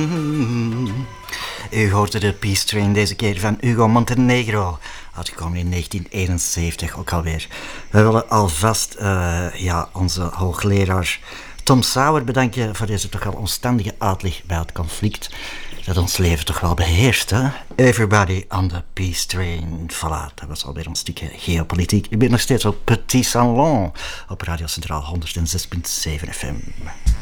U hoorde de Peace Train deze keer van Hugo Montenegro, uitgekomen in 1971 ook alweer. We willen alvast onze hoogleraar Tom Sauer bedanken voor deze toch wel omstandige uitleg bij het conflict dat ons leven toch wel beheerst. Hè? Everybody on the Peace Train. Voilà, dat was alweer een stukje geopolitiek. Ik ben nog steeds op Petit Salon op Radio Centraal 106.7 FM.